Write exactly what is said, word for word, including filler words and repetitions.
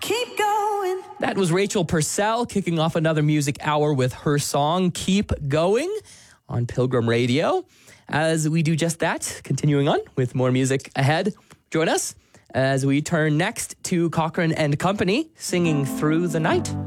Keep going. That was Rachel Purcell kicking off another music hour with her song, Keep Going, on Pilgrim Radio. As we do just that, continuing on with more music ahead, join us as we turn next to Cochrane and Company singing Through the Night.